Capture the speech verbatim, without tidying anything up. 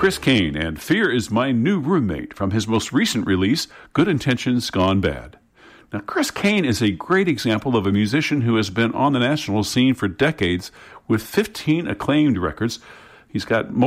Chris Kane and Fear is My New Roommate from his most recent release, Good Intentions Gone Bad. Now, Chris Kane is a great example of a musician who has been on the national scene for decades with fifteen acclaimed records. He's got